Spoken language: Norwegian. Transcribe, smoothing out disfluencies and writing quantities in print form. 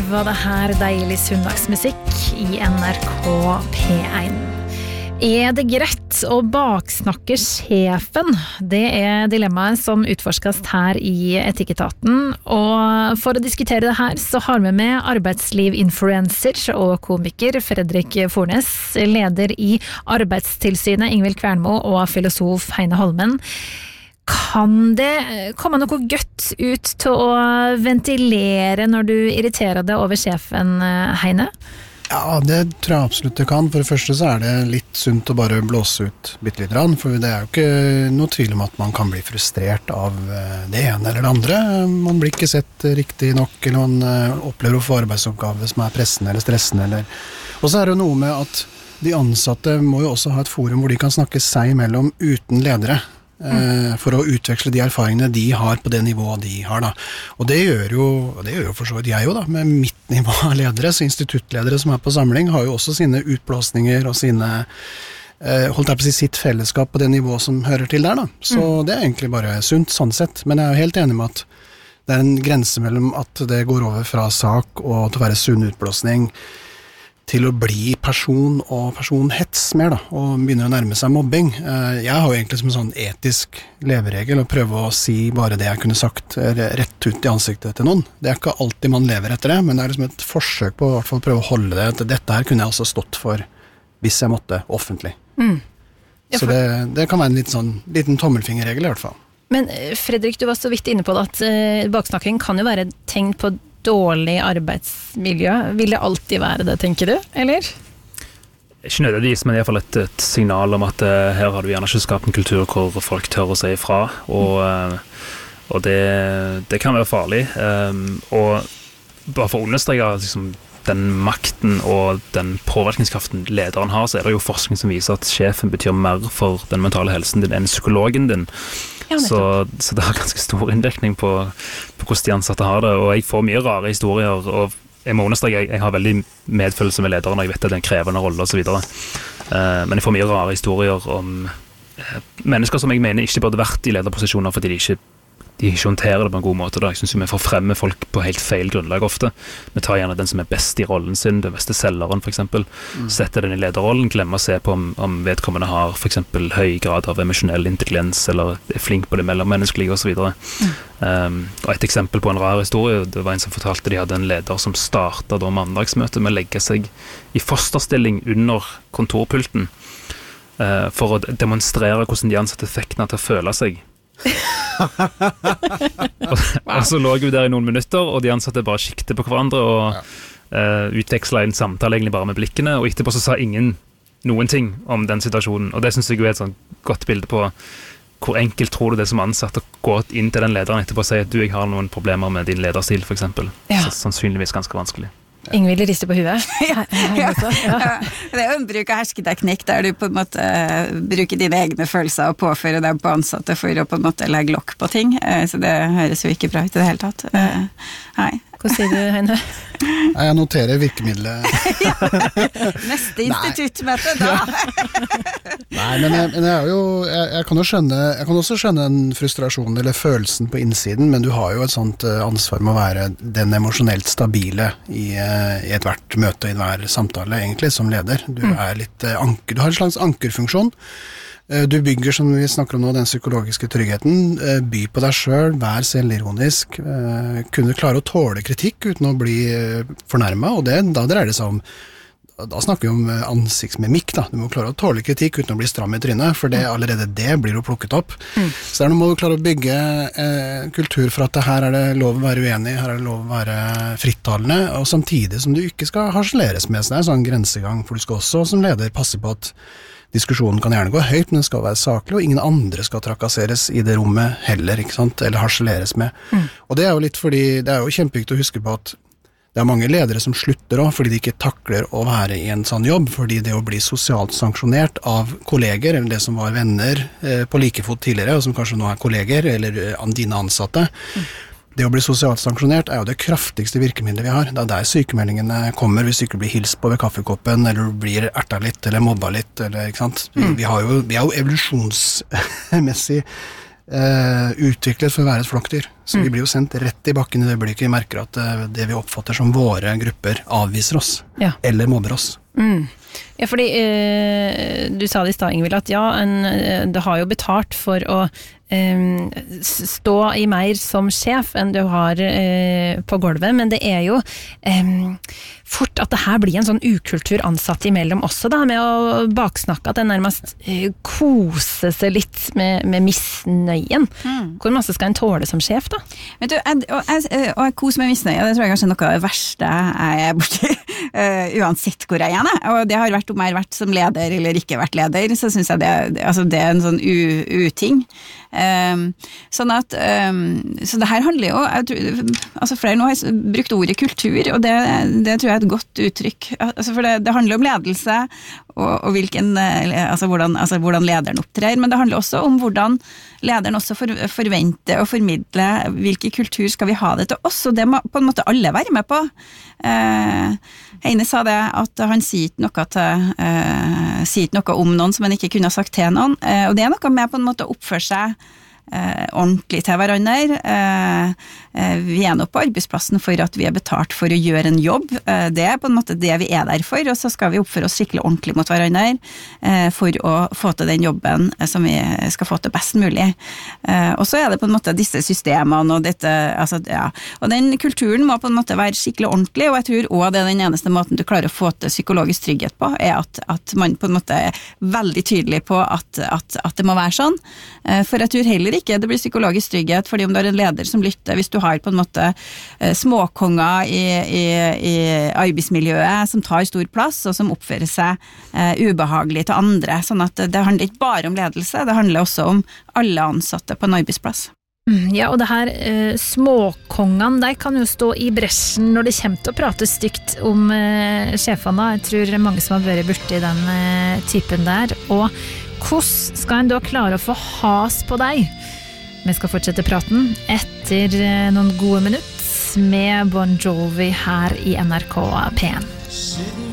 var det her deilig søndagsmusikk i NRK P1. Det greit å baksnakke sjefen? Det dilemmaet som utforskes her i Etikketaten, og for å diskutere det her så har vi med arbeidslivsinfluencer og komiker Fredrik Fornes, leder i Arbeidstilsynet Ingvild Kvernmo og filosof Heine Holmen. Kan det komme noe godt ut til å ventilere når du irriterer deg over sjefen, Heine? Ja, det tror jeg absolutt det kan. For det første så det litt sunt å bare blåse ut bitte litt, for det jo ikke noe tvil om at man kan bli frustrert av det ene eller det andre. Man blir ikke sett riktig nok, eller man opplever å få arbeidsoppgaver som pressende eller stressende. Og så det noe med at de ansatte må jo også ha et forum hvor de kan snakke seg imellom uten ledere. For å utveksle de erfaringene de har på det nivået de har da. Og det gjør jo for så vidt jeg jo da, med mitt nivå av ledere, så instituttledere som på samling har jo også sine utblåsninger og sine, holdt jeg på å si, sitt fellesskap på det nivået som hører til der da. Så det egentlig bare sunt sånn sett, men jeg jo helt enig med at det en grense mellom at det går over fra sak og til å være sunn utblåsning til å bli person og personhets mer da, og begynner å nærme seg mobbing. Jeg har jo egentlig som en sånn etisk leveregel å prøve å si bare det jeg kunne sagt rett ut i ansiktet til noen. Det ikke alltid man lever etter det, men det liksom et forsøk på å i hvert fall prøve å holde det. At dette her kunne jeg også stått for hvis jeg måtte offentlig. Så det kan være en liten tommelfingerregel i hvert fall. Men Fredrik, du var så vidt inne på det at baksnakking kan jo være et tegn på dårlig arbeidsmiljø. Vil det alltid være det, tenker du, eller? Ikke nødvendigvis, men i hvert fall et signal om at her har du gjerne ikke skapt en kultur hvor folk tør å si ifra, og det kan være farlig. Og bare for å understreke liksom, den makten og den påvirkningskraften lederen har, så det jo forskning som viser at sjefen betyr mer for den mentale helsen din enn psykologen din. Ja, så det har ganske stor inndekning på hvordan de ansatte har det, og jeg får mye rare historier, og jeg må understreke, jeg har veldig medfølelse med lederen, og jeg vet at det en krevende rolle og så videre. Men jeg får mye rare historier om mennesker som jeg mener ikke burde vært i lederposisjoner fordi de ikke håndterer det på en god måte. Da. Jeg synes jo vi forfremmer folk på helt feil grunnlag ofte. Vi tar gjerne den som best i rollen sin, den beste selgeren for eksempel, setter den i lederrollen, glemmer å se på om vedkommende har for eksempel høy grad av emosjonell intelligens, eller flink på det mellommenneskelige og så videre. Og et eksempel på en rar historie, det var en som fortalte de hadde en leder som startet da mandagsmøtet med å legge seg i fosterstilling under kontorpulten for å demonstrere hvordan de ansatte fikk den til å føle seg. Og så lå vi der i noen minutter, og de ansatte bare kikket på hverandre og utvekslet en samtale egentlig bare med blikkene, og etterpå så sa ingen noen ting om den situasjonen, og det synes jeg jo et sånn godt bilde på hvor enkelt tror du det som ansatt å gå inn til den lederen etterpå og si at jeg har noen problemer med din lederstil for eksempel. Så sannsynligvis ganske vanskelig. Ingvild rister på huet. Det jo en bruk av hersketeknikk der du på en måte bruker dine egne følelser og påfører deg på ansatte for å på en måte legge lokk på ting, så det høres jo ikke bra ut i det hele tatt. Nei. Hva sier du, Heine? Jeg noterer virkemidlet. Neste instituttmøte da. Nei, men jeg kan også skjønne en frustrasjon eller følelsen på innsiden, men du har jo et sånt ansvar med å være den emosjonelt stabile i et hvert møte, i hver samtale egentlig, som leder. Du har en slags ankerfunksjon. Du bygger, som vi snakker om nå, den psykologiske tryggheten, by på deg selv, vær selvironisk, kunne klare å tåle kritikk uten å bli fornærmet, og da dreier det seg om, da snakker vi om ansiktsmimikk da, du må klare å tåle kritikk uten å bli stram i trynet, for allerede det blir jo plukket opp. Så nå må du klare å bygge kultur for at her det lov å være uenig, her det lov å være frittalende, og samtidig som du ikke skal harseleres med, så det en sånn grensegang, for du skal også som leder passe på at diskusjonen kan gjerne gå høyt, men den skal være saklig, og ingen andre skal trakasseres i det rommet heller, ikke sant? Eller harseleres med. Og det jo litt fordi, det jo kjempeviktig å huske på at det mange ledere som slutter også, fordi de ikke takler å være i en sånn jobb, fordi det å bli sosialt sanksjonert av kolleger, eller det som var venner på likefot tidligere, og som kanskje nå kolleger, eller dine ansatte, det å bli sosialt sanksjonert jo det kraftigste virkemidlet vi har. Det der sykemeldingene kommer hvis du ikke blir hilst på ved kaffekoppen, eller du blir erta litt, eller mobba litt, eller, ikke sant? Vi er jo evolusjonsmessig utviklet for å være et flokkdyr. Så vi blir jo sendt rett i bakken i det øyeblikket vi merker at det vi oppfatter som våre grupper avviser oss, eller mobber oss. Ja, fordi du sa det i stad, Ingvild, at det har jo betalt for å stå i mer som sjef enn du har på gulvet, men det jo fort at det her blir en sånn ukultur ansatt imellom også da, med å baksnakke at det nærmest koser seg litt med misnøyen. Hvor masse skal en tåle som sjef da? Vet du, og kose med misnøye, det tror jeg kanskje er noe av det verste jeg borti, uansett hvor jeg og det har vært om jeg har vært som leder eller ikke vært leder, så synes jeg det en sånn uting. Sånn at så det her handler jo altså flere nå har brukt ordet kultur, og det tror jeg et godt uttrykk, altså for det handler om ledelse og hvilken, hvordan lederen opptrer, men det handler også om hvordan lederen også forventer og formidler hvilken kultur skal vi ha det til oss, og det må på en måte alle være med på. Heine sa det at han sier ikke noe om noen som han ikke kunne ha sagt til noen, og det noe med på en måte å oppføre seg ordentlig til hverandre. Vi nå på arbeidsplassen for at vi betalt for å gjøre en jobb. Det på en måte det vi der for, og så skal vi oppføre oss skikkelig ordentlig mot hverandre for å få til den jobben som vi skal få til best mulig. Og så det på en måte disse systemene og dette, og den kulturen må på en måte være skikkelig ordentlig, og jeg tror også det den eneste måten du klarer å få til psykologisk trygghet på, at man på en måte veldig tydelig på at det må være sånn. For jeg tror heller ikke det blir psykologisk trygghet, fordi om du har en leder som lytter, hvis du har på en måte småkonger i arbeidsmiljøet som tar stor plass, og som oppfører seg ubehagelig til andre, sånn at det handler ikke bare om ledelse, det handler også om alle ansatte på en arbeidsplass. Ja, og det her småkongene, de kan jo stå i bresjen når det kommer til å prate stygt om sjefene. Jeg tror det mange som har vært borti den typen der, og hvordan skal en da klare å få has på deg? Vi skal fortsette praten etter noen gode minutter med Bon Jovi her i NRK P1.